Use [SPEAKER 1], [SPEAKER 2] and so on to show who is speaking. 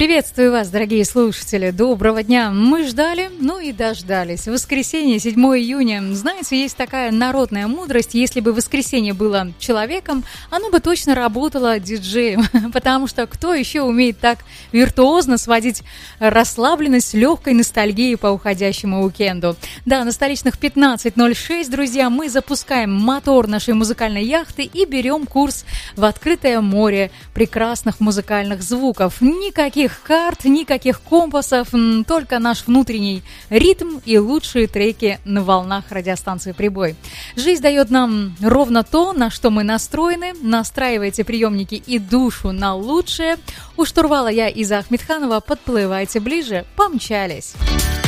[SPEAKER 1] Приветствую вас, дорогие слушатели. Доброго дня. Мы ждали, ну и дождались. Воскресенье, 7 июня. Знаете, есть такая народная мудрость. Если бы воскресенье было человеком, оно бы точно работало диджеем. Потому что кто еще умеет так виртуозно сводить расслабленность с легкой ностальгией по уходящему уикенду? Да, на столичных 15:06, друзья, мы запускаем мотор нашей музыкальной яхты и берем курс в открытое море прекрасных музыкальных звуков. Никаких карт, никаких компасов, только наш внутренний ритм и лучшие треки на волнах радиостанции «Прибой». Жизнь дает нам ровно то, на что мы настроены. Настраивайте приемники и душу на лучшее. У штурвала я, Иза Ахмедханова. Подплывайте ближе, помчались.